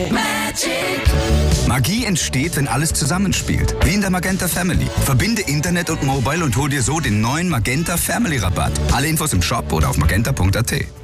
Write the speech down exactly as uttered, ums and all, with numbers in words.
Magic. Magie entsteht, wenn alles zusammenspielt. Wie in der Magenta Family. Verbinde Internet und Mobile und hol dir so den neuen Magenta Family Rabatt. Alle Infos im Shop oder auf magenta punkt at.